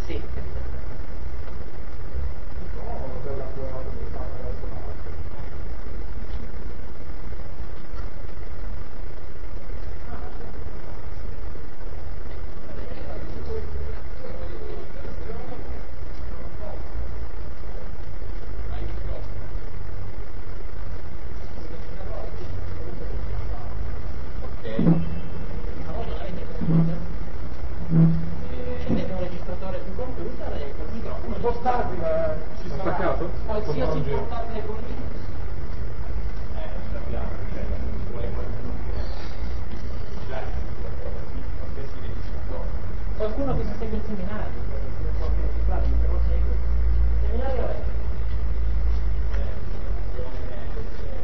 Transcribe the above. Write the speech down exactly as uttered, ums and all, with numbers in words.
Sì. Metti un registratore sul computer e col microfono portatile si sta staccato? Qualsiasi portatile con Linux. Eh, sappiamo, cioè, vuole qualcuno che qualsiasi registratore. Qualcuno che si segue il seminario.